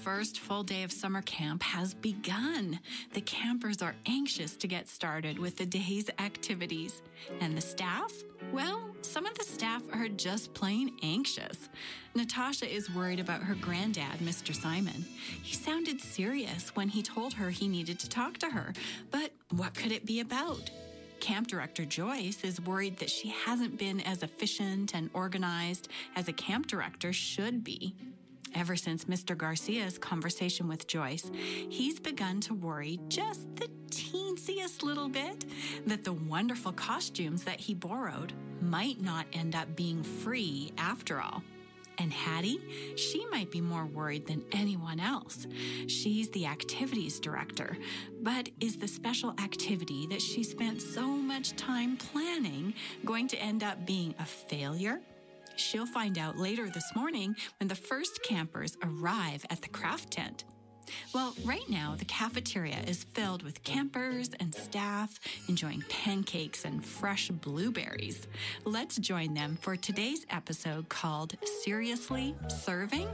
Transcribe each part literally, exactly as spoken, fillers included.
first full day of summer camp has begun. The campers are anxious to get started with the day's activities. And the staff? Well, some of the staff are just plain anxious. Natasha is worried about her granddad, Mister Simon. He sounded serious when he told her he needed to talk to her. But what could it be about? Camp Director Joyce is worried that she hasn't been as efficient and organized as a camp director should be. Ever since Mister Garcia's conversation with Joyce, he's begun to worry just the teensiest little bit that the wonderful costumes that he borrowed might not end up being free after all. And Hattie, she might be more worried than anyone else. She's the activities director, but is the special activity that she spent so much time planning going to end up being a failure? She'll find out later this morning when the first campers arrive at the craft tent. Well, right now, the cafeteria is filled with campers and staff enjoying pancakes and fresh blueberries. Let's join them for today's episode called Seriously Serving?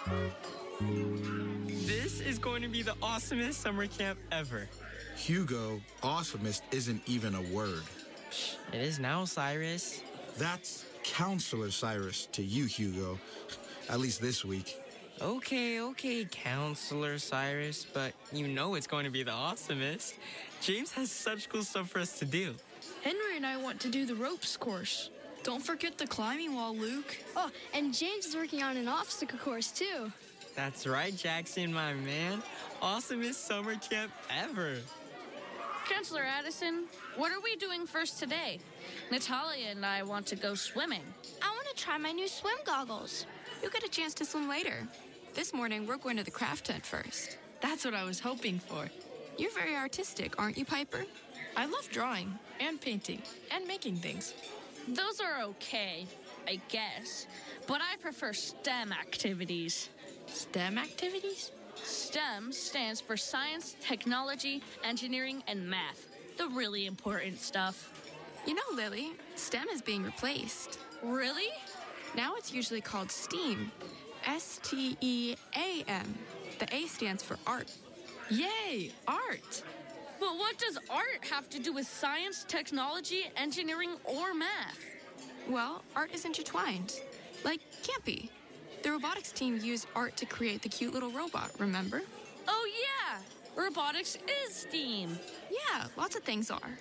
This is going to be the awesomest summer camp ever. Hugo, awesomest isn't even a word. It is now, Cyrus. That's Counselor Cyrus to you, Hugo. At least this week. Okay, okay, Counselor Cyrus, but you know it's going to be the awesomest. James has such cool stuff for us to do. Henry and I want to do the ropes course. Don't forget the climbing wall, Luke. Oh, and James is working on an obstacle course, too. That's right, Jackson, my man. Awesomest summer camp ever. Counselor Addison, what are we doing first today? Natalia and I want to go swimming. I want to try my new swim goggles. You'll get a chance to swim later. This morning, we're going to the craft tent first. That's what I was hoping for. You're very artistic, aren't you, Piper? I love drawing and painting and making things. Those are okay, I guess, but I prefer STEM activities. STEM activities? STEM stands for science, technology, engineering, and math. The really important stuff. You know, Lily, STEM is being replaced. Really? Now it's usually called STEAM. S T E A M. The A stands for art. Yay, art! But what does art have to do with science, technology, engineering, or math? Well, art is intertwined. Like Campy. The robotics team used art to create the cute little robot, remember? Oh, yeah! Robotics is STEAM. Yeah, lots of things are.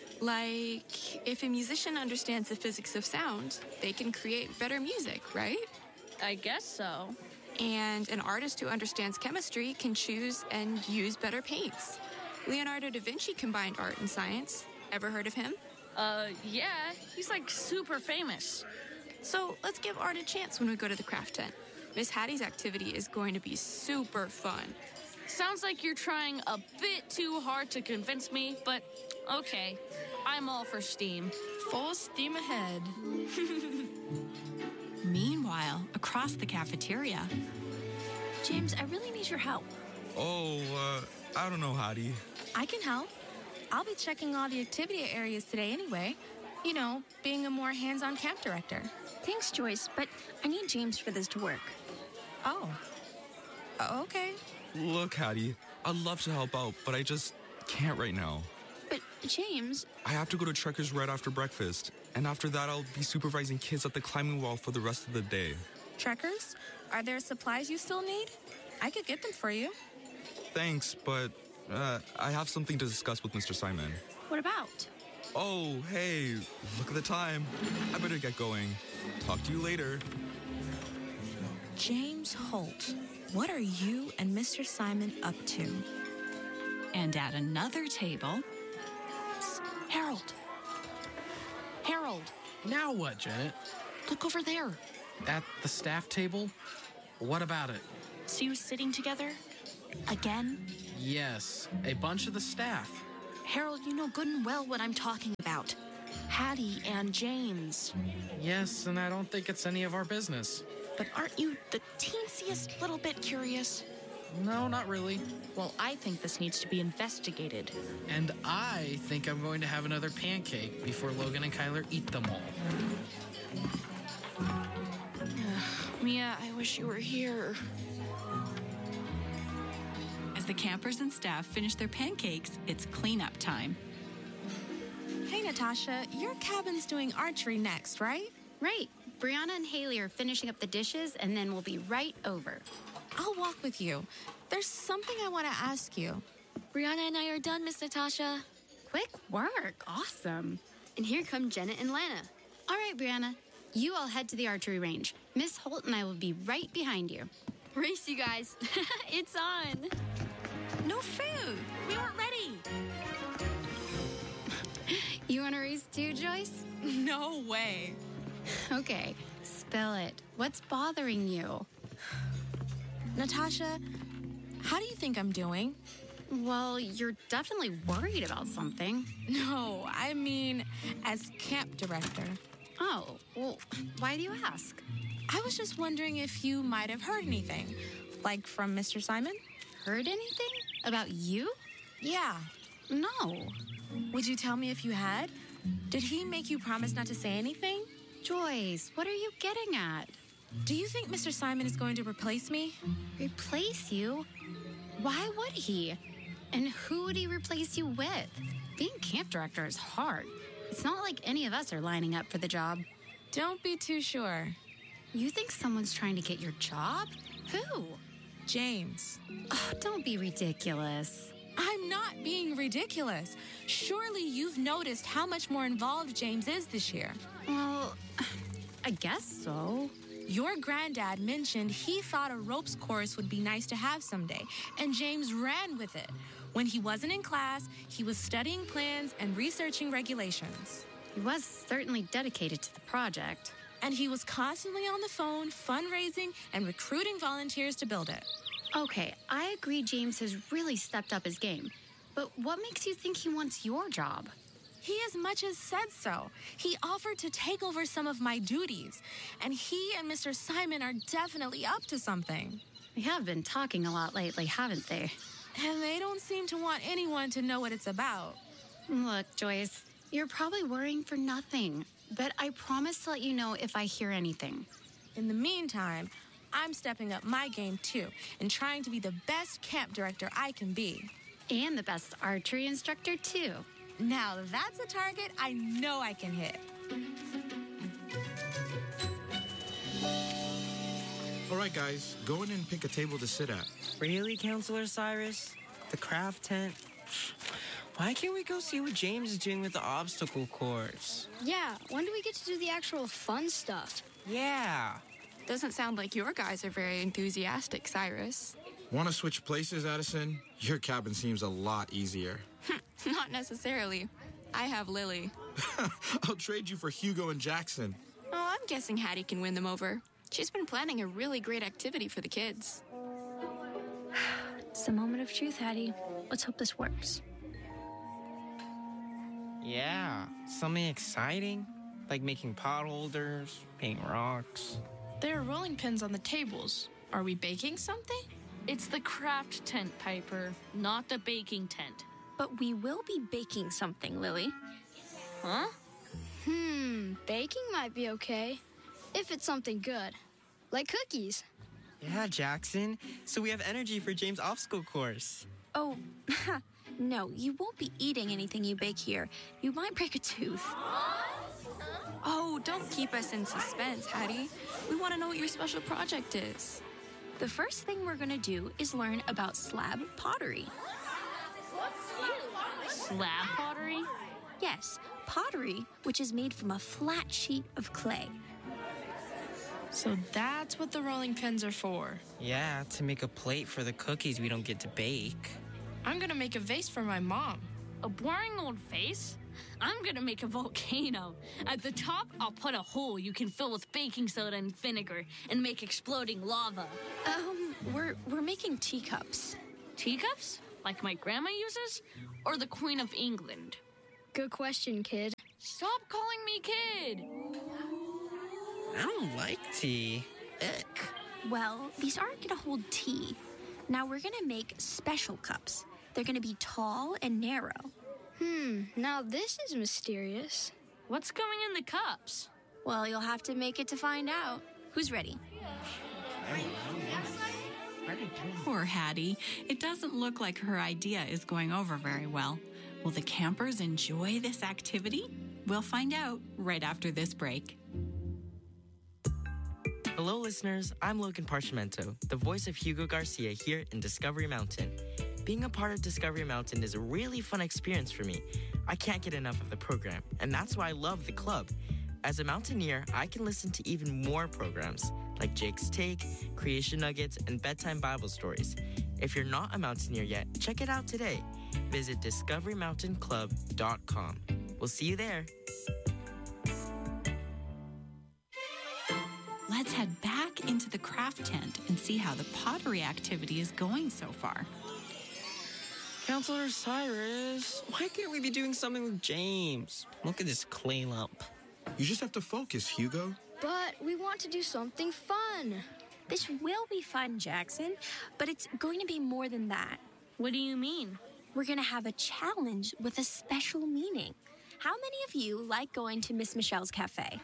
Like, if a musician understands the physics of sound, they can create better music, right? I guess so. And an artist who understands chemistry can choose and use better paints. Leonardo da Vinci combined art and science. Ever heard of him? Uh, yeah. He's like super famous. So let's give art a chance when we go to the craft tent. Miss Hattie's activity is going to be super fun. Sounds like you're trying a bit too hard to convince me, but okay. I'm all for STEAM. Full steam ahead. Meanwhile, across the cafeteria, James, I really need your help. Oh, uh, I don't know, Hattie. I can help. I'll be checking all the activity areas today anyway. You know, being a more hands-on camp director. Thanks, Joyce, but I need James for this to work. Oh. Okay. Look, Hattie, I'd love to help out, but I just can't right now. But, James... I have to go to Trekkers right after breakfast, and after that I'll be supervising kids at the climbing wall for the rest of the day. Trekkers? Are there supplies you still need? I could get them for you. Thanks, but uh, I have something to discuss with Mister Simon. What about? Oh, hey, look at the time. I better get going. Talk to you later. James Holt, what are you and Mister Simon up to? And at another table... Harold! Harold! Now what, Janet? Look over there. At the staff table? What about it? See you sitting together? Again? Yes, a bunch of the staff. Harold, you know good and well what I'm talking about. Hattie and James. Yes, and I don't think it's any of our business. But aren't you the teensiest little bit curious? No, not really. Well, I think this needs to be investigated. And I think I'm going to have another pancake before Logan and Kyler eat them all. Mia, I wish you were here. As the campers and staff finish their pancakes, it's cleanup time. Hey, Natasha, your cabin's doing archery next, right? Right. Brianna and Haley are finishing up the dishes, and then we'll be right over. I'll walk with you. There's something I want to ask you. Brianna and I are done, Miss Natasha. Quick work. Awesome. And here come Jenna and Lana. All right, Brianna. You all head to the archery range. Miss Holt and I will be right behind you. Race, you guys. It's on. No food. We weren't ready. You want to race too, Joyce? No way. Okay, spill it. What's bothering you? Natasha, how do you think I'm doing? Well, you're definitely worried about something. No, I mean as camp director. Oh, well, why do you ask? I was just wondering if you might have heard anything. Like from Mister Simon? Heard anything? About you? Yeah. No. Would you tell me if you had? Did he make you promise not to say anything? Joyce, what are you getting at? Do you think Mister Simon is going to replace me? Replace you? Why would he? And who would he replace you with? Being camp director is hard. It's not like any of us are lining up for the job. Don't be too sure. You think someone's trying to get your job? Who? James. Oh, don't be ridiculous. I'm not being ridiculous. Surely you've noticed how much more involved James is this year. Well, I guess so. Your granddad mentioned he thought a ropes course would be nice to have someday, and James ran with it. When he wasn't in class, he was studying plans and researching regulations. He was certainly dedicated to the project. And he was constantly on the phone, fundraising, and recruiting volunteers to build it. Okay, I agree James has really stepped up his game. But what makes you think he wants your job? He as much as said so. He offered to take over some of my duties. And he and Mister Simon are definitely up to something. They have been talking a lot lately, haven't they? And they don't seem to want anyone to know what it's about. Look, Joyce, you're probably worrying for nothing. But I promise to let you know if I hear anything. In the meantime, I'm stepping up my game too and trying to be the best camp director I can be. And the best archery instructor too. Now that's a target I know I can hit. All right, guys, go in and pick a table to sit at. Really, Counselor Cyrus? The craft tent? Why can't we go see what James is doing with the obstacle course? Yeah, when do we get to do the actual fun stuff? Yeah. Doesn't sound like your guys are very enthusiastic, Cyrus. Want to switch places, Addison? Your cabin seems a lot easier. Not necessarily. I have Lily. I'll trade you for Hugo and Jackson. Oh, I'm guessing Hattie can win them over. She's been planning a really great activity for the kids. It's the moment of truth, Hattie. Let's hope this works. Yeah, something exciting, like making pot holders, painting rocks. There are rolling pins on the tables. Are we baking something? It's the craft tent, Piper, not the baking tent. But we will be baking something, Lily. Huh? Hmm, baking might be okay. If it's something good. Like cookies. Yeah, Jackson. So we have energy for James' obstacle course. Oh, no, you won't be eating anything you bake here. You might break a tooth. Oh, don't keep us in suspense, Hattie. We want to know what your special project is. The first thing we're going to do is learn about slab pottery. Slab pottery? Yes, pottery, which is made from a flat sheet of clay. So that's what the rolling pins are for. Yeah, to make a plate for the cookies we don't get to bake. I'm gonna make a vase for my mom. A boring old vase? I'm gonna make a volcano. At the top, I'll put a hole you can fill with baking soda and vinegar and make exploding lava. Um, we're we're making teacups. Teacups? Like my grandma uses? Or the Queen of England? Good question, kid. Stop calling me kid! I don't like tea. Ick. Well, these aren't gonna hold tea. Now we're gonna make special cups. They're gonna be tall and narrow. Hmm, now this is mysterious. What's going in the cups? Well, you'll have to make it to find out. Who's ready? Ready. Poor Hattie. It doesn't look like her idea is going over very well. Will the campers enjoy this activity? We'll find out right after this break. Hello, listeners. I'm Logan Parchimento, the voice of Hugo Garcia here in Discovery Mountain. Being a part of Discovery Mountain is a really fun experience for me. I can't get enough of the program, and that's why I love the club. As a mountaineer, I can listen to even more programs, like Jake's Take, Creation Nuggets, and Bedtime Bible Stories. If you're not a mountaineer yet, check it out today. Visit discovery mountain club dot com. We'll see you there. Let's head back into the craft tent and see how the pottery activity is going so far. Counselor Cyrus, why can't we be doing something with James? Look at this clay lump. You just have to focus, Hugo. But we want to do something fun. This will be fun, Jackson, but it's going to be more than that. What do you mean? We're going to have a challenge with a special meaning. How many of you like going to Miss Michelle's cafe?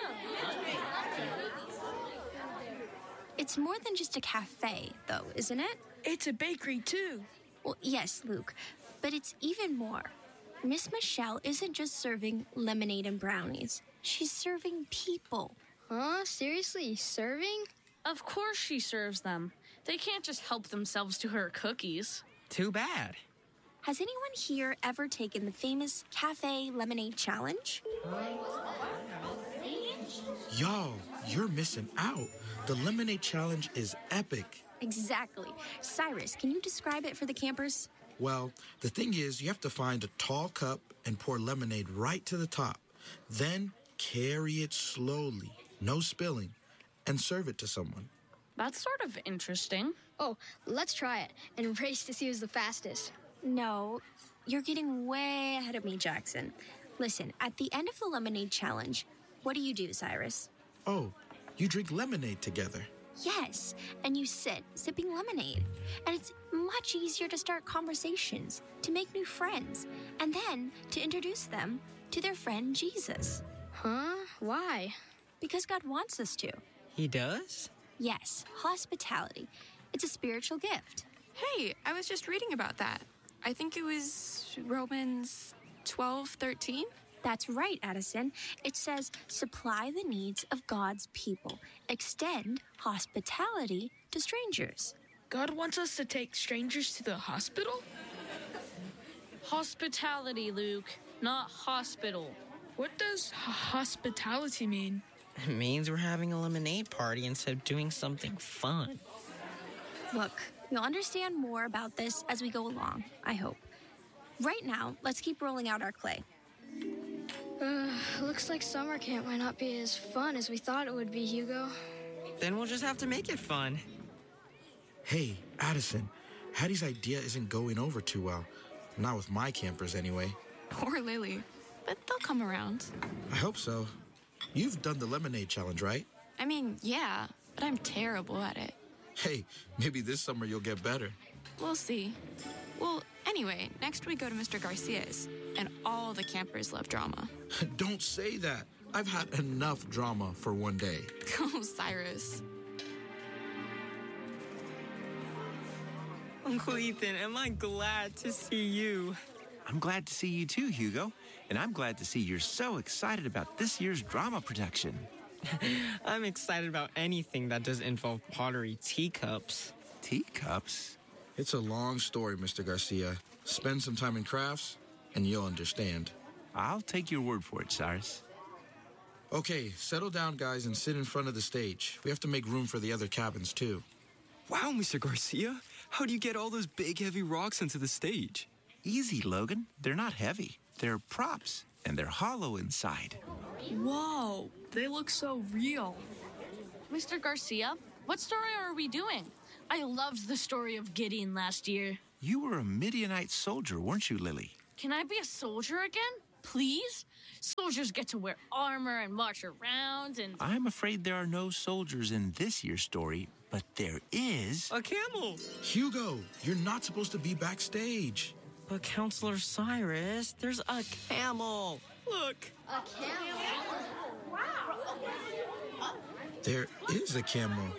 It's more than just a cafe, though, isn't it? It's a bakery, too. Well, yes, Luke, but it's even more. Miss Michelle isn't just serving lemonade and brownies. She's serving people. Huh? Seriously? Serving? Of course she serves them. They can't just help themselves to her cookies. Too bad. Has anyone here ever taken the famous Cafe Lemonade Challenge? Y'all, you're missing out. The Lemonade Challenge is epic. Exactly. Cyrus, can you describe it for the campers? Well, the thing is, you have to find a tall cup and pour lemonade right to the top. Then carry it slowly, no spilling, and serve it to someone. That's sort of interesting. Oh, let's try it and race to see who's the fastest. No, you're getting way ahead of me, Jackson. Listen, at the end of the Lemonade Challenge, what do you do, Cyrus? Oh, you drink lemonade together. Yes, and you sit sipping lemonade. And it's much easier to start conversations, to make new friends, and then to introduce them to their friend Jesus. Huh? Why? Because God wants us to. He does? Yes, hospitality. It's a spiritual gift. Hey, I was just reading about that. I think it was Romans twelve thirteen. That's right, Addison. It says, supply the needs of God's people. Extend hospitality to strangers. God wants us to take strangers to the hospital? Hospitality, Luke, not hospital. What does h- hospitality mean? It means we're having a lemonade party instead of doing something fun. Look, you'll understand more about this as we go along, I hope. Right now, let's keep rolling out our clay. Uh, looks like summer camp might not be as fun as we thought it would be, Hugo. Then we'll just have to make it fun. Hey, Addison, Hattie's idea isn't going over too well. Not with my campers, anyway. Poor Lily. But they'll come around. I hope so. You've done the Lemonade Challenge, right? I mean, yeah, but I'm terrible at it. Hey, maybe this summer you'll get better. We'll see. Well, anyway, next we go to Mister Garcia's, and all the campers love drama. Don't say that. I've had enough drama for one day. Oh, Cyrus. Uncle Ethan, am I glad to see you? I'm glad to see you too, Hugo. And I'm glad to see you're so excited about this year's drama production. I'm excited about anything that does involve pottery teacups. Teacups? It's a long story, Mister Garcia. Spend some time in crafts, and you'll understand. I'll take your word for it, Cyrus. Okay, settle down, guys, and sit in front of the stage. We have to make room for the other cabins, too. Wow, Mister Garcia. How do you get all those big, heavy rocks into the stage? Easy, Logan. They're not heavy. They're props, and they're hollow inside. Whoa, they look so real. Mister Garcia, what story are we doing? I loved the story of Gideon last year. You were a Midianite soldier, weren't you, Lily? Can I be a soldier again? Please? Soldiers get to wear armor and march around and... I'm afraid there are no soldiers in this year's story, but there is... A camel! Hugo, you're not supposed to be backstage. But Counselor Cyrus, there's a camel. Look. A camel? There is a camel.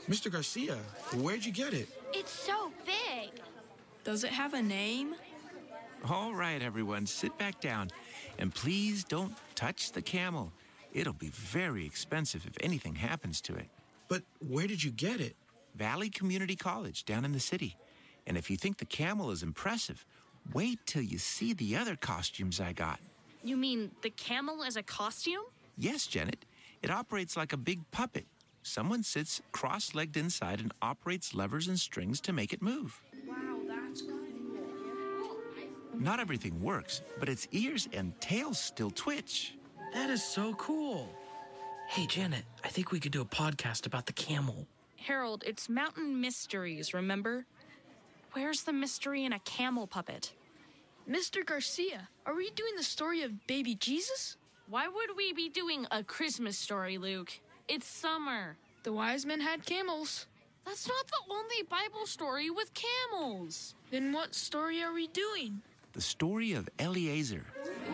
Mister Garcia, where'd you get it? It's so big. Does it have a name? All right, everyone, sit back down. And please don't touch the camel. It'll be very expensive if anything happens to it. But where did you get it? Valley Community College down in the city. And if you think the camel is impressive, wait till you see the other costumes I got. You mean the camel as a costume? Yes, Janet. It operates like a big puppet. Someone sits cross-legged inside and operates levers and strings to make it move. Wow, that's cool. Not everything works, but its ears and tail still twitch. That is so cool. Hey, Janet, I think we could do a podcast about the camel. Harold, it's Mountain Mysteries, remember? Where's the mystery in a camel puppet? Mister Garcia, are we doing the story of baby Jesus? Why would we be doing a Christmas story, Luke? It's summer. The wise men had camels. That's not the only Bible story with camels. Then what story are we doing? The story of Eliezer.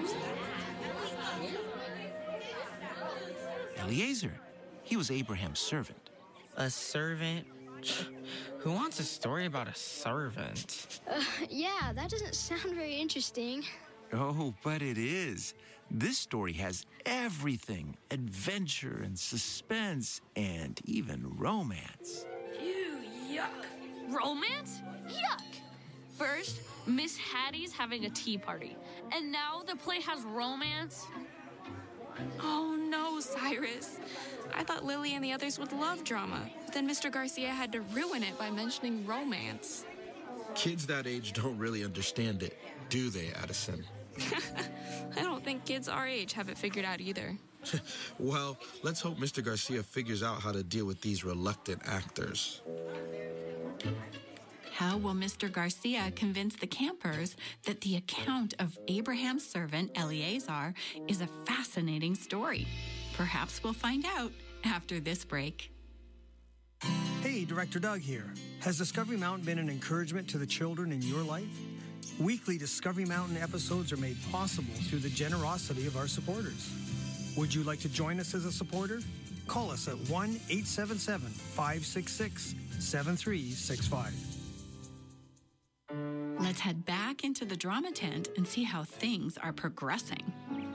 Eliezer. He was Abraham's servant. A servant? Who wants a story about a servant? Uh, yeah, that doesn't sound very interesting. Oh, but it is. This story has everything. Adventure and suspense and even romance. Ew, yuck. Romance? Yuck! First, Miss Hattie's having a tea party. And now the play has romance? Oh no, Cyrus. I thought Lily and the others would love drama. But then Mister Garcia had to ruin it by mentioning romance. Kids that age don't really understand it, do they, Addison? I don't think kids our age have it figured out either. Well, let's hope Mister Garcia figures out how to deal with these reluctant actors. How will Mister Garcia convince the campers that the account of Abraham's servant Eliezer is a fascinating story? Perhaps we'll find out after this break. Hey, Director Doug here. Has Discovery Mountain been an encouragement to the children in your life? Weekly Discovery Mountain episodes are made possible through the generosity of our supporters. Would you like to join us as a supporter? Call us at one eight seven seven, five six six, seven three six five. Let's head back into the drama tent and see how things are progressing.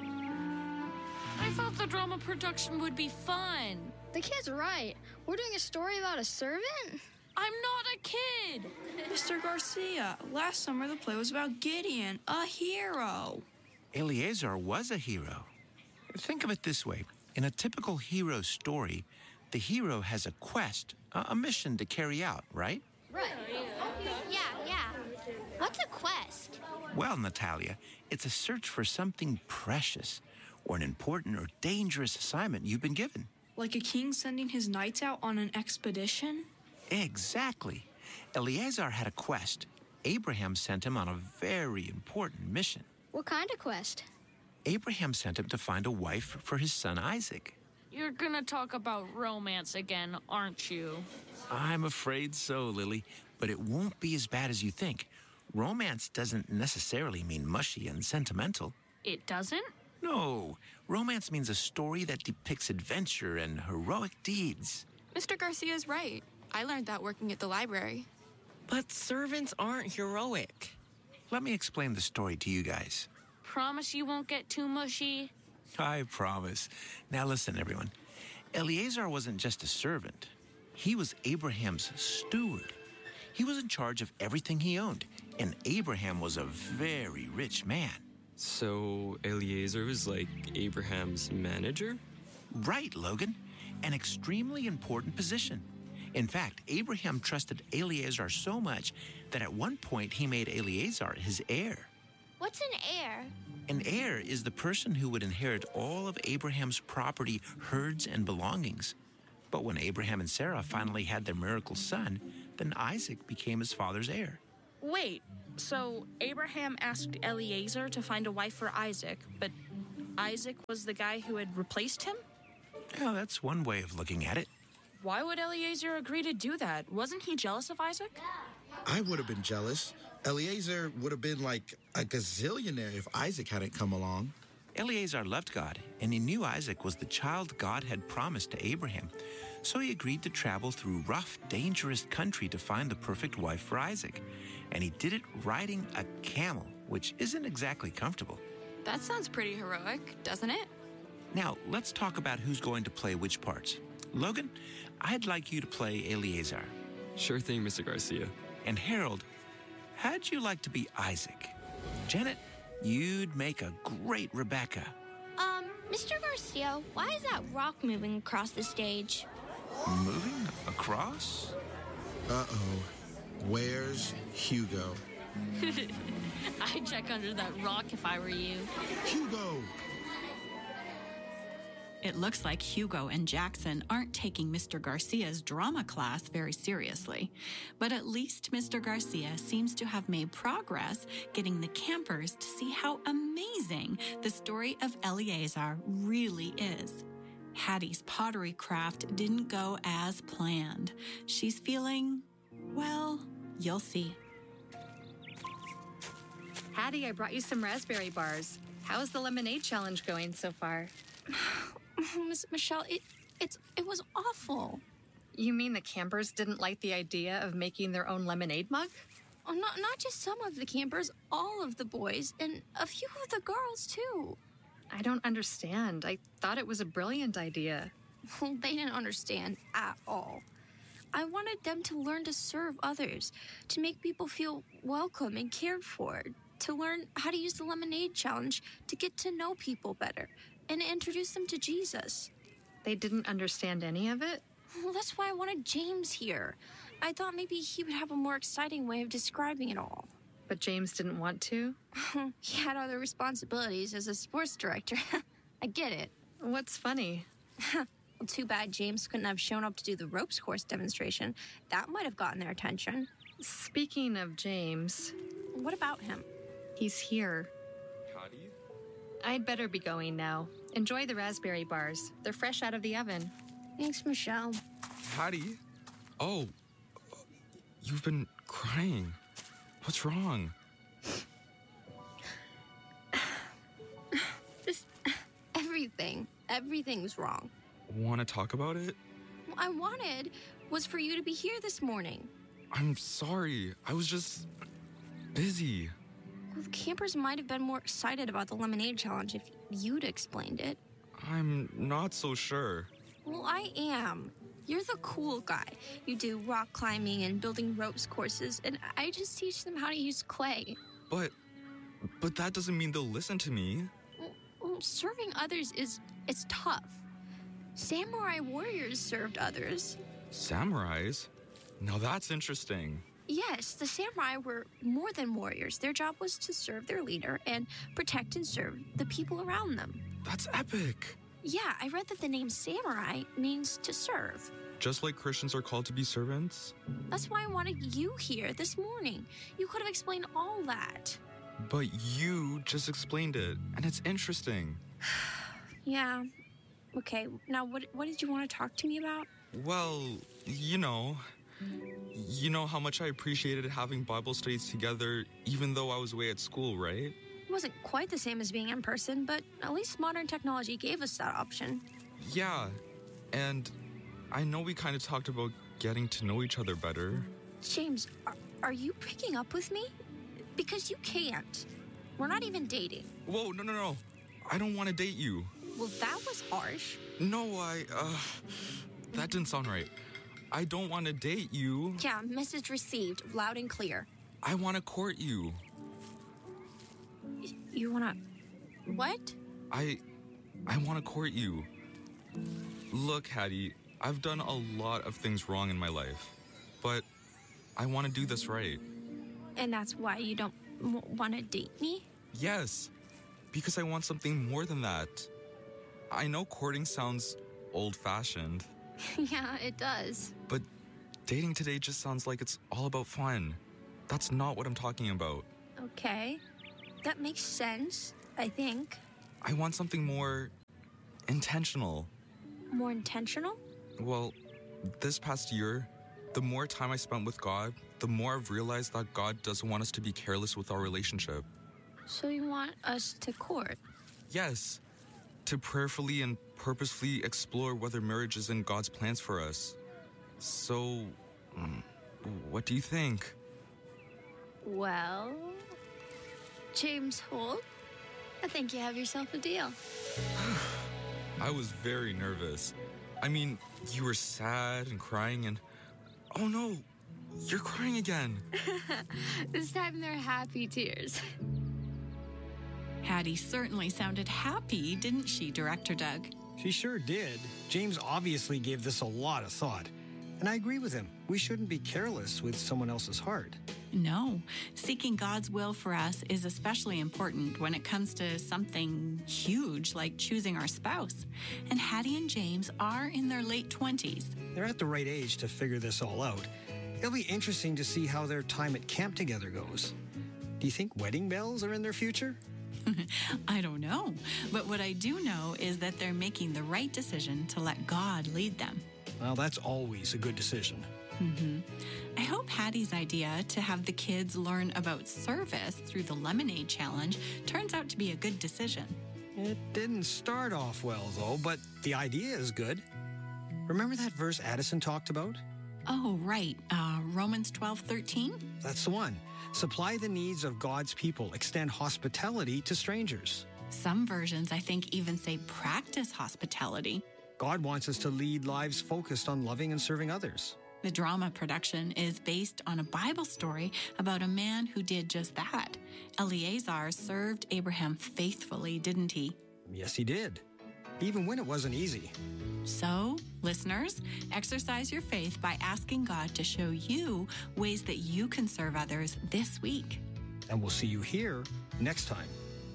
I thought the drama production would be fun. The kid's right. We're doing a story about a servant? I'm not a kid. Mister Garcia, last summer the play was about Gideon, a hero. Eliezer was a hero. Think of it this way. In a typical hero story, the hero has a quest, a, a mission to carry out, right? Right. Yeah, yeah. What's a quest? Well, Natalia, it's a search for something precious or an important or dangerous assignment you've been given. Like a king sending his knights out on an expedition? Exactly. Eliezer had a quest. Abraham sent him on a very important mission. What kind of quest? Abraham sent him to find a wife for his son Isaac. You're gonna talk about romance again, aren't you? I'm afraid so, Lily, but it won't be as bad as you think. Romance doesn't necessarily mean mushy and sentimental. It doesn't? No. Romance means a story that depicts adventure and heroic deeds. Mister Garcia's right. I learned that working at the library. But servants aren't heroic. Let me explain the story to you guys. Promise you won't get too mushy? I promise. Now listen, everyone. Eliezer wasn't just a servant. He was Abraham's steward. He was in charge of everything he owned, and Abraham was a very rich man. So Eliezer was like Abraham's manager? Right, Logan. An extremely important position. In fact, Abraham trusted Eliezer so much that at one point he made Eliezer his heir. What's an heir? An heir is the person who would inherit all of Abraham's property, herds, and belongings. But when Abraham and Sarah finally had their miracle son, then Isaac became his father's heir. Wait, so Abraham asked Eliezer to find a wife for Isaac, but Isaac was the guy who had replaced him? Yeah, that's one way of looking at it. Why would Eliezer agree to do that? Wasn't he jealous of Isaac? I would have been jealous. Eliezer would have been like a gazillionaire if Isaac hadn't come along. Eleazar loved God, and he knew Isaac was the child God had promised to Abraham. So he agreed to travel through rough, dangerous country to find the perfect wife for Isaac. And he did it riding a camel, which isn't exactly comfortable. That sounds pretty heroic, doesn't it? Now, let's talk about who's going to play which parts. Logan, I'd like you to play Eleazar. Sure thing, Mister Garcia. And Harold, how'd you like to be Isaac? Janet, you'd make a great Rebecca. Um, Mister Garcia, why is that rock moving across the stage? Moving across? Uh-oh. Where's Hugo? I'd check under that rock if I were you. Hugo! It looks like Hugo and Jackson aren't taking Mister Garcia's drama class very seriously. But at least Mister Garcia seems to have made progress getting the campers to see how amazing the story of Eleazar really is. Hattie's pottery craft didn't go as planned. She's feeling, well, you'll see. Hattie, I brought you some raspberry bars. How's the lemonade challenge going so far? Miss Michelle, it it's it was awful. You mean the campers didn't like the idea of making their own lemonade mug? Oh, not not just some of the campers, all of the boys, and a few of the girls too. I don't understand. I thought it was a brilliant idea. They didn't understand at all. I wanted them to learn to serve others, to make people feel welcome and cared for, to learn how to use the lemonade challenge to get to know people better, and introduce them to Jesus. They didn't understand any of it? Well, that's why I wanted James here. I thought maybe he would have a more exciting way of describing it all. But James didn't want to? He had other responsibilities as a sports director. I get it. What's funny? Well, too bad James couldn't have shown up to do the ropes course demonstration. That might have gotten their attention. Speaking of James... What about him? He's here. Hattie? I'd better be going now. Enjoy the raspberry bars. They're fresh out of the oven. Thanks, Michelle. Hattie? Oh, you've been crying. What's wrong? Just everything. Everything's wrong. Want to talk about it? What I wanted was for you to be here this morning. I'm sorry. I was just busy. Well, the campers might have been more excited about the lemonade challenge if you'd explained it. I'm not so sure. Well, I am. You're the cool guy. You do rock climbing and building ropes courses, and I just teach them how to use clay. But, but that doesn't mean they'll listen to me. Well, well, serving others is, it's tough. Samurai warriors served others. Samurais? Now that's interesting. Yes, the samurai were more than warriors. Their job was to serve their leader and protect and serve the people around them. That's epic. Yeah, I read that the name samurai means to serve. Just like Christians are called to be servants? That's why I wanted you here this morning. You could have explained all that. But you just explained it, and it's interesting. Yeah. Okay, now what, what did you want to talk to me about? Well, you know... You know how much I appreciated having Bible studies together, even though I was away at school, right? It wasn't quite the same as being in person, but at least modern technology gave us that option. Yeah, and I know we kind of talked about getting to know each other better. James, are, are you breaking up with me? Because you can't. We're not even dating. Whoa, no, no, no. I don't want to date you. Well, that was harsh. No, I, uh, that didn't sound right. I don't want to date you. Yeah, message received, loud and clear. I want to court you. Y- you want to... What? I... I want to court you. Look, Hattie, I've done a lot of things wrong in my life, but I want to do this right. And that's why you don't w- want to date me? Yes, because I want something more than that. I know courting sounds old-fashioned. Yeah, it does. But dating today just sounds like it's all about fun. That's not what I'm talking about. Okay. That makes sense, I think. I want something more intentional. More intentional? Well, this past year, the more time I spent with God, the more I've realized that God doesn't want us to be careless with our relationship. So you want us to court? Yes, to prayerfully and purposefully explore whether marriage is in God's plans for us. So, mm, what do you think? Well, James Holt, I think you have yourself a deal. I was very nervous. I mean, you were sad and crying and... Oh no, you're crying again. This time they're happy tears. Hattie certainly sounded happy, didn't she, Director Doug? She sure did. James obviously gave this a lot of thought. And I agree with him. We shouldn't be careless with someone else's heart. No. Seeking God's will for us is especially important when it comes to something huge like choosing our spouse. And Hattie and James are in their late twenties. They're at the right age to figure this all out. It'll be interesting to see how their time at camp together goes. Do you think wedding bells are in their future? I don't know. But what I do know is that they're making the right decision to let God lead them. Well, that's always a good decision. Mm-hmm. I hope Hattie's idea to have the kids learn about service through the Lemonade Challenge turns out to be a good decision. It didn't start off well, though, but the idea is good. Remember that verse Addison talked about? Oh, right. Uh, Romans twelve thirteen? That's the one. Supply the needs of God's people. Extend hospitality to strangers. Some versions, I think, even say practice hospitality. God wants us to lead lives focused on loving and serving others. The drama production is based on a Bible story about a man who did just that. Eleazar served Abraham faithfully, didn't he? Yes, he did. Even when it wasn't easy. So, listeners, exercise your faith by asking God to show you ways that you can serve others this week. And we'll see you here next time.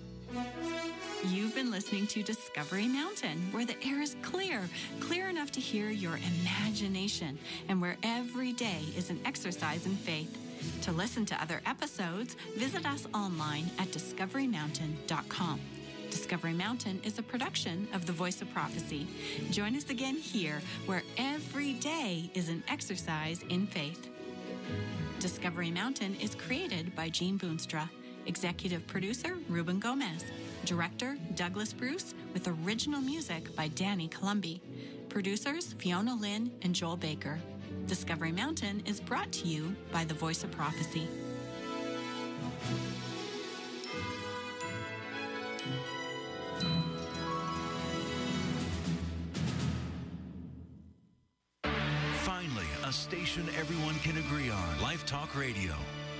You've been listening to Discovery Mountain, where the air is clear, clear enough to hear your imagination, and where every day is an exercise in faith. To listen to other episodes, visit us online at discovery mountain dot com. Discovery Mountain is a production of The Voice of Prophecy. Join us again here, where every day is an exercise in faith. Discovery Mountain is created by Jean Boonstra. Executive producer, Ruben Gomez. Director, Douglas Bruce, with original music by Danny Columbi. Producers, Fiona Lynn and Joel Baker. Discovery Mountain is brought to you by The Voice of Prophecy. Finally, a station everyone can agree on. Life Talk Radio.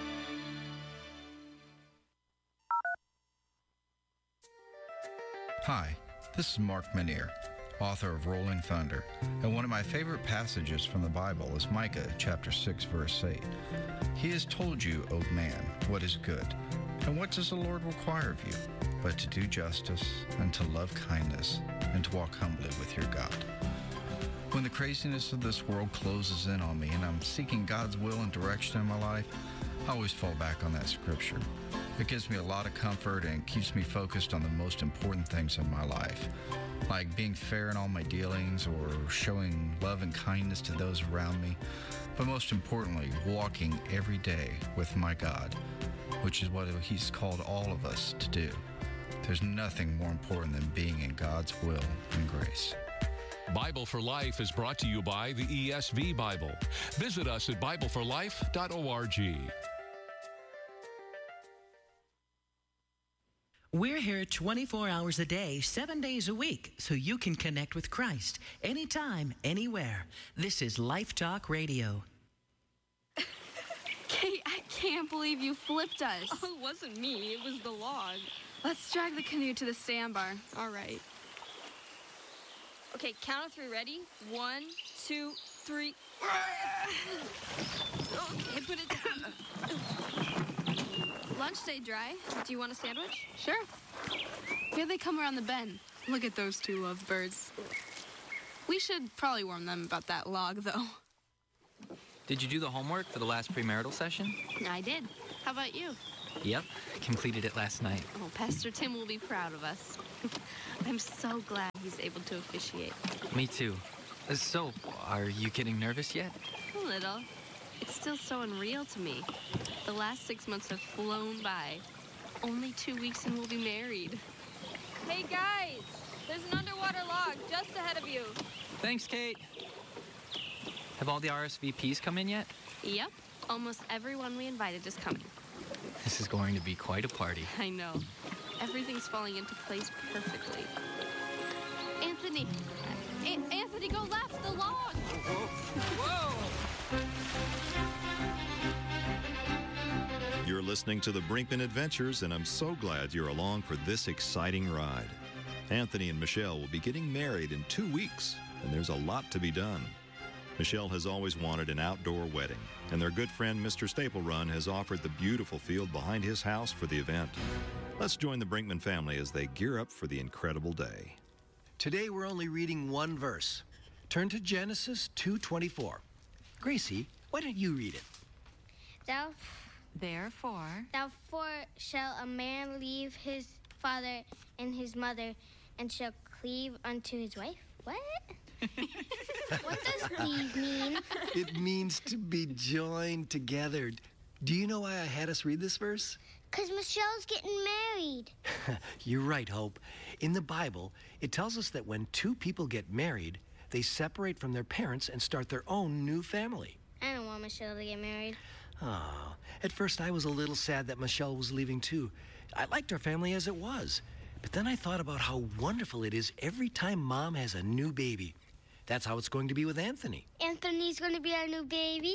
Hi, this is Mark Manier, author of Rolling Thunder, and one of my favorite passages from the Bible is Micah chapter six, verse eight. He has told you, O man, what is good, and what does the Lord require of you, but to do justice, and to love kindness, and to walk humbly with your God. When the craziness of this world closes in on me and I'm seeking God's will and direction in my life, I always fall back on that scripture. It gives me a lot of comfort and keeps me focused on the most important things in my life, like being fair in all my dealings or showing love and kindness to those around me, but most importantly, walking every day with my God, which is what He's called all of us to do. There's nothing more important than being in God's will and grace. Bible for Life is brought to you by the E S V Bible. Visit us at bible for life dot org. We're here twenty-four hours a day, seven days a week, so you can connect with Christ anytime, anywhere. This is Life Talk Radio. Kate, I can't believe you flipped us. Oh, it wasn't me. It was the log. Let's drag the canoe to the sandbar. All right. Okay, count of three. Ready? One, two, three. Okay, put it down. Lunch stayed dry. Do you want a sandwich? Sure. Here they come around the bend. Look at those two lovebirds. We should probably warn them about that log, though. Did you do the homework for the last premarital session? I did. How about you? Yep, completed it last night. Oh, Pastor Tim will be proud of us. I'm so glad he's able to officiate. Me too. Uh, So, are you getting nervous yet? A little. It's still so unreal to me. The last six months have flown by. Only two weeks and we'll be married. Hey, guys! There's an underwater log just ahead of you. Thanks, Kate. Have all the R S V Ps come in yet? Yep. Almost everyone we invited is coming. This is going to be quite a party. I know. Everything's falling into place perfectly. Anthony! A- Anthony, go left! The log! Whoa! You're listening to the Brinkman Adventures, and I'm so glad you're along for this exciting ride. Anthony and Michelle will be getting married in two weeks, and there's a lot to be done. Michelle has always wanted an outdoor wedding, and their good friend Mister Staple Run has offered the beautiful field behind his house for the event. Let's join the Brinkman family as they gear up for the incredible day. Today we're only reading one verse. Turn to Genesis two twenty-four. Gracie, why don't you read it? Thou, Therefore, therefore shall a man leave his father and his mother, and shall cleave unto his wife. What? What does cleave mean? It means to be joined together. Do you know why I had us read this verse? Because Michelle's getting married. You're right, Hope. In the Bible, it tells us that when two people get married, they separate from their parents and start their own new family. I don't want Michelle to get married. Oh, at first I was a little sad that Michelle was leaving too. I liked our family as it was. But then I thought about how wonderful it is every time Mom has a new baby. That's how it's going to be with Anthony. Anthony's going to be our new baby?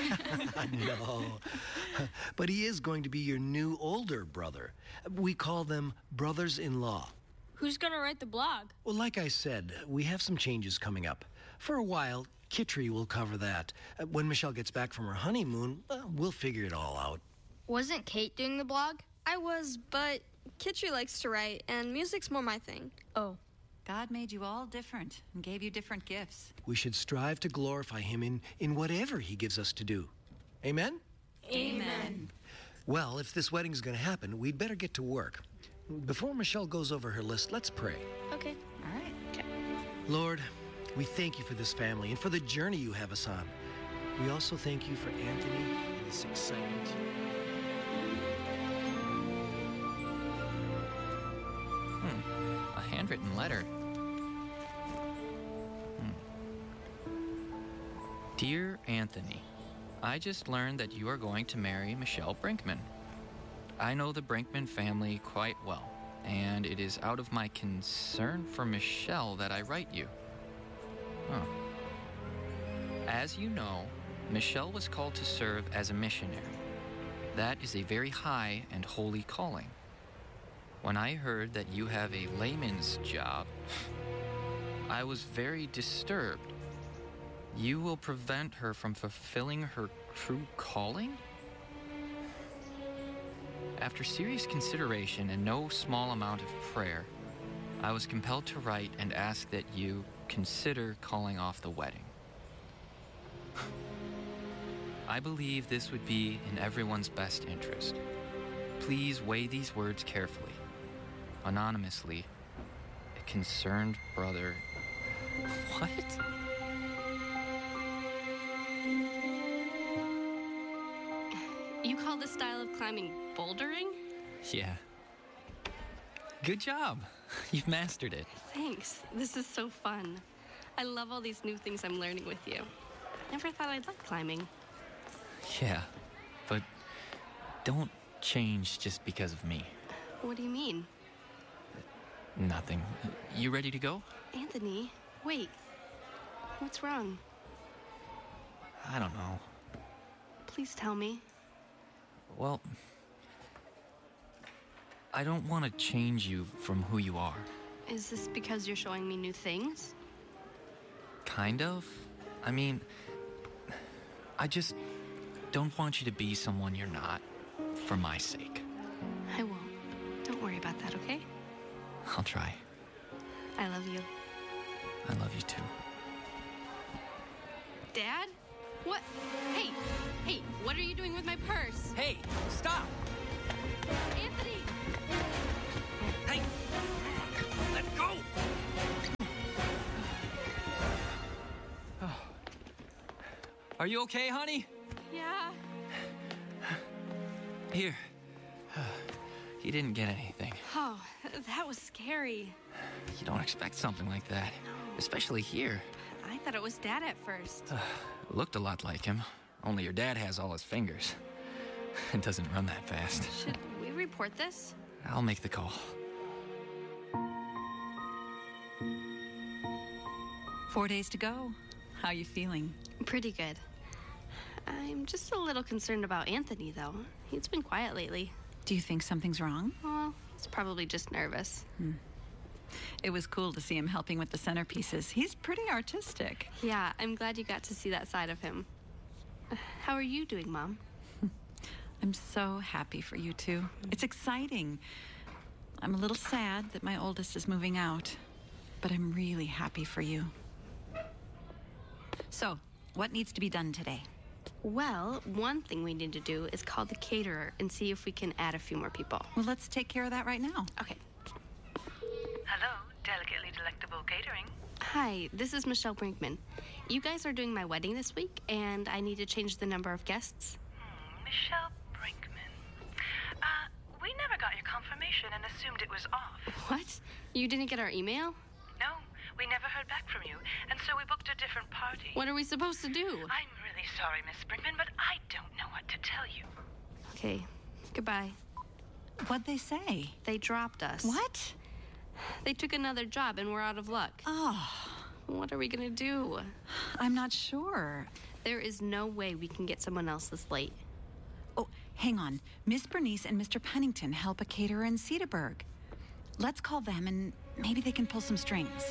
No. But he is going to be your new older brother. We call them brothers-in-law. Who's gonna write the blog? Well, like I said, we have some changes coming up. For a while, Kitri will cover that. When Michelle gets back from her honeymoon, well, we'll figure it all out. Wasn't Kate doing the blog? I was, but Kitri likes to write, and music's more my thing. Oh, God made you all different and gave you different gifts. We should strive to glorify him in, in whatever he gives us to do. Amen? Amen. Well, if this wedding's going to happen, we'd better get to work. Before Michelle goes over her list, let's pray. Okay. All right. Okay. Lord, we thank you for this family and for the journey you have us on. We also thank you for Anthony and this exciting Hmm. A handwritten letter. Hmm. Dear Anthony, I just learned that you are going to marry Michelle Brinkman. I know the Brinkman family quite well, and it is out of my concern for Michelle that I write you. Huh. As you know, Michelle was called to serve as a missionary. That is a very high and holy calling. When I heard that you have a layman's job, I was very disturbed. You will prevent her from fulfilling her true calling? After serious consideration and no small amount of prayer, I was compelled to write and ask that you consider calling off the wedding. I believe this would be in everyone's best interest. Please weigh these words carefully. Anonymously, a concerned brother. What? You call this style of climbing bouldering? Yeah. Good job. You've mastered it. Thanks. This is so fun. I love all these new things I'm learning with you. Never thought I'd like climbing. Yeah, but don't change just because of me. What do you mean? Nothing. You ready to go? Anthony, wait. What's wrong? I don't know. Please tell me. Well, I don't want to change you from who you are. Is this because you're showing me new things? Kind of. I mean, I just don't want you to be someone you're not, for my sake. I won't. Don't worry about that, okay? I'll try. I love you. I love you too. Dad? What? Hey! Hey, what are you doing with my purse? Hey, stop! Anthony! Hey! Let go! Are you okay, honey? Yeah. Here. he didn't get anything. Oh, that was scary. You don't expect something like that, especially here. I thought it was Dad at first. Looked a lot like him, only your dad has all his fingers. It doesn't run that fast. Should we report this? I'll make the call. Four days to go. How you feeling? Pretty good. I'm just a little concerned about Anthony, though. He's been quiet lately. Do you think something's wrong? Well, he's probably just nervous. Hmm. It was cool to see him helping with the centerpieces. He's pretty artistic. Yeah, I'm glad you got to see that side of him. How are you doing, Mom? I'm so happy for you two. It's exciting. I'm a little sad that my oldest is moving out, but I'm really happy for you. So, what needs to be done today? Well, one thing we need to do is call the caterer and see if we can add a few more people. Well, let's take care of that right now. Okay. Hello, Delicately Delectable Catering. Hi, this is Michelle Brinkman. You guys are doing my wedding this week, and I need to change the number of guests. Hmm, Michelle Brinkman. Uh, we never got your confirmation and assumed it was off. What? You didn't get our email? No, we never heard back from you, and so we booked a different party. What are we supposed to do? I'm really sorry, Miss Brinkman, but I don't know what to tell you. Okay, goodbye. What'd they say? They dropped us. What? They took another job and we're out of luck. Oh. What are we gonna do? I'm not sure. There is no way we can get someone else this late. Oh, hang on. Miss Bernice and Mister Pennington help a caterer in Cedarburg. Let's call them and maybe they can pull some strings.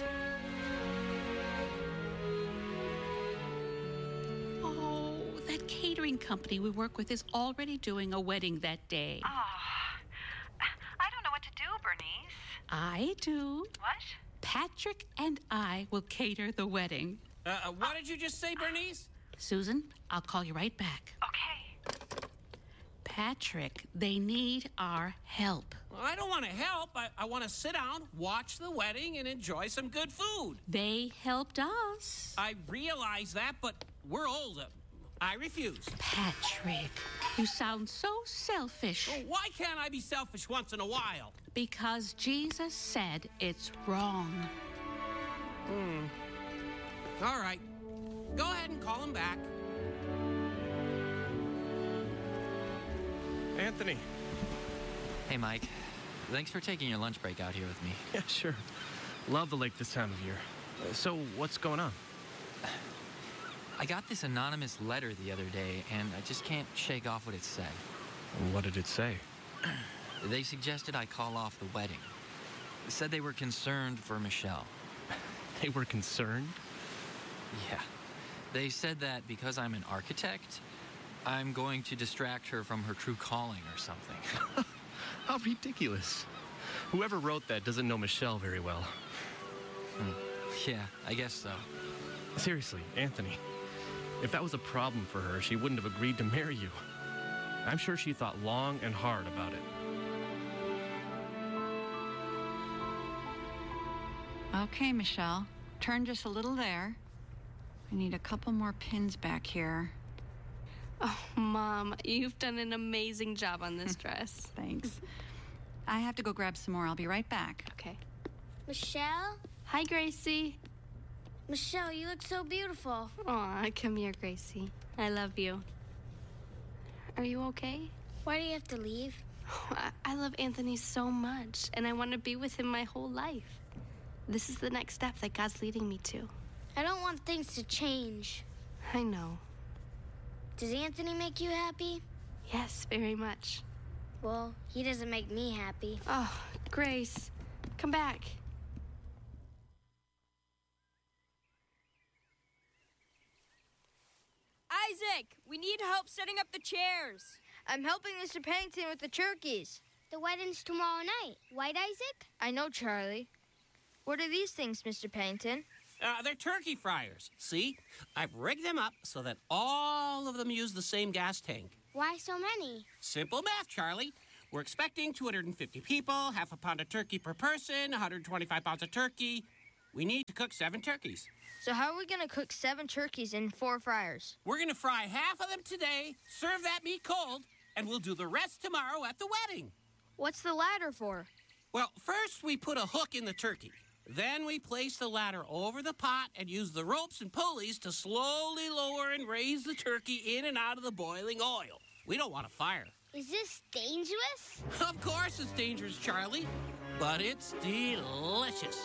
Oh, that catering company we work with is already doing a wedding that day. Oh, I don't know what to do, Bernice. I do. What? Patrick and I will cater the wedding. Uh, uh, what did you just say, Bernice? Susan, I'll call you right back. Okay. Patrick, they need our help. Well, I don't want to help. I, I want to sit down, watch the wedding, and enjoy some good food. They helped us. I realize that, but we're old. I refuse. Patrick, you sound so selfish. Well, why can't I be selfish once in a while? Because Jesus said it's wrong. Hmm. All right. Go ahead and call him back. Anthony. Hey, Mike. Thanks for taking your lunch break out here with me. Yeah, sure. Love the lake this time of year. Uh, so, what's going on? I got this anonymous letter the other day, and I just can't shake off what it said. What did it say? They suggested I call off the wedding. They said they were concerned for Michelle. They were concerned? Yeah. They said that because I'm an architect, I'm going to distract her from her true calling or something. How ridiculous. Whoever wrote that doesn't know Michelle very well. Hmm. Yeah, I guess so. Seriously, Anthony. If that was a problem for her, she wouldn't have agreed to marry you. I'm sure she thought long and hard about it. Okay, Michelle. Turn just a little there. I need a couple more pins back here. Oh, Mom, you've done an amazing job on this dress. Thanks. I have to go grab some more. I'll be right back. Okay. Michelle? Hi, Gracie. Michelle, you look so beautiful. Aw, come here, Gracie. I love you. Are you okay? Why do you have to leave? Oh, I, I love Anthony so much, and I want to be with him my whole life. This is the next step that God's leading me to. I don't want things to change. I know. Does Anthony make you happy? Yes, very much. Well, he doesn't make me happy. Oh, Grace, come back. Isaac, we need help setting up the chairs. I'm helping Mister Pennington with the turkeys. The wedding's tomorrow night, right, Isaac? I know, Charlie. What are these things, Mister Pennington? Uh, they're turkey fryers. See? I've rigged them up so that all of them use the same gas tank. Why so many? Simple math, Charlie. We're expecting two hundred fifty people, half a pound of turkey per person, one hundred twenty-five pounds of turkey. We need to cook seven turkeys. So how are we going to cook seven turkeys in four fryers? We're going to fry half of them today, serve that meat cold, and we'll do the rest tomorrow at the wedding. What's the ladder for? Well, first we put a hook in the turkey. Then we place the ladder over the pot and use the ropes and pulleys to slowly lower and raise the turkey in and out of the boiling oil. We don't want a fire. Is this dangerous? Of course it's dangerous, Charlie, but it's delicious.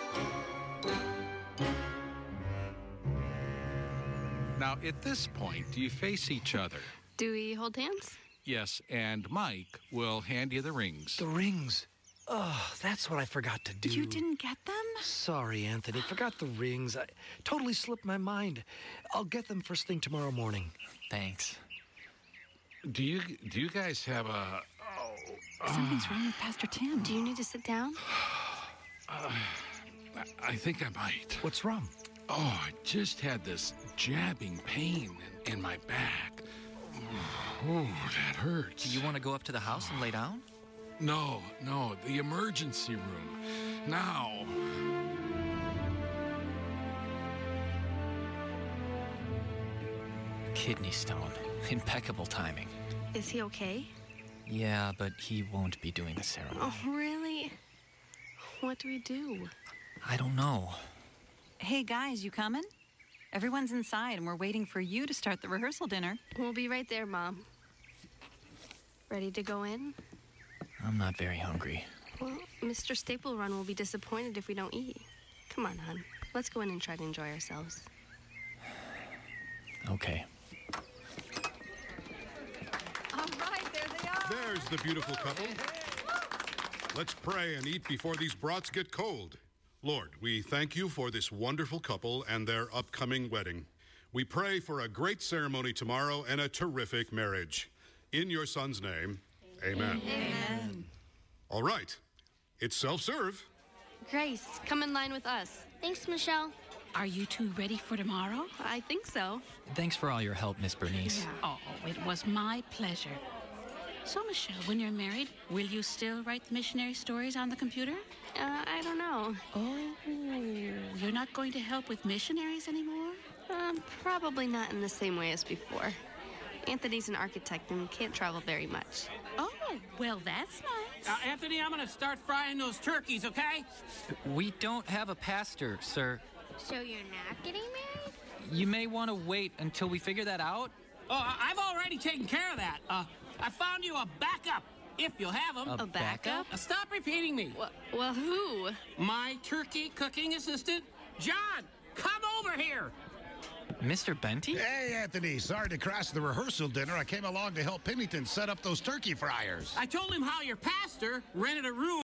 Now, at this point, do you face each other? Do we hold hands? Yes, and Mike will hand you the rings. The rings. Oh, that's what I forgot to do. You didn't get them? Sorry, Anthony. Forgot the rings. I totally slipped my mind. I'll get them first thing tomorrow morning. Thanks. Do you do you guys have a... Oh, Something's wrong with Pastor Tim. Do you need to sit down? Uh, I think I might. What's wrong? Oh, I just had this jabbing pain in, in my back. Oh, that hurts. Do you want to go up to the house and lay down? No, no, the emergency room. Now. Kidney stone. Impeccable timing. Is he okay? Yeah, but he won't be doing the ceremony. Oh, really? What do we do? I don't know. Hey, guys, you coming? Everyone's inside, and we're waiting for you to start the rehearsal dinner. We'll be right there, Mom. Ready to go in? I'm not very hungry. Well, Mister Staple Run will be disappointed if we don't eat. Come on, hon. Let's go in and try to enjoy ourselves. Okay. All right, there they are. There's the beautiful couple. Let's pray and eat before these brats get cold. Lord, we thank you for this wonderful couple and their upcoming wedding. We pray for a great ceremony tomorrow and a terrific marriage. In your son's name, amen. Amen. All right. It's self-serve. Grace, come in line with us. Thanks, Michelle. Are you two ready for tomorrow? I think so. Thanks for all your help, Miss Bernice. Oh, it was my pleasure. So, Michelle, when you're married, will you still write the missionary stories on the computer? Uh, I don't know. Oh, you're not going to help with missionaries anymore? Um, probably not in the same way as before. Anthony's an architect and can't travel very much. Oh, well, that's nice. Uh, Anthony, I'm going to start frying those turkeys, okay? We don't have a pastor, sir. So you're not getting married? You may want to wait until we figure that out. Oh, I- I've already taken care of that. Uh, I found you a backup, if you'll have them. A, a backup? Uh, stop repeating me. Well, well, who? My turkey cooking assistant, John. Come over here. Mister Benty? Hey, Anthony. Sorry to crash the rehearsal dinner. I came along to help Pennington set up those turkey fryers. I told him how your pastor rented a room